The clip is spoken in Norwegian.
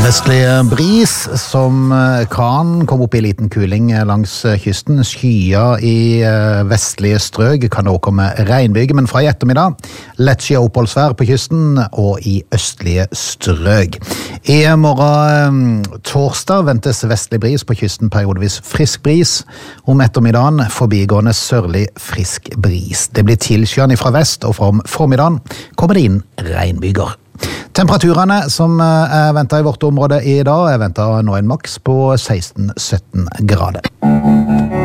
Vestlig bris som kan komme opp i liten kuling langs kysten. Skyer i vestlige strøk, kan det også komme regnbyger, men fra i ettermiddag lettskyet oppholdsvær på kysten og i østlige strøk. I morgen torsdag ventes vestlig bris på kysten, periodevis frisk bris. Om ettermiddagen forbigående sørlig frisk bris. Det blir tilskyende fra vest, og fra om formiddagen kommer det inn regnbyger. Temperaturene som er ventet i vårt område i dag er ventet nå en maks på 16-17 grader.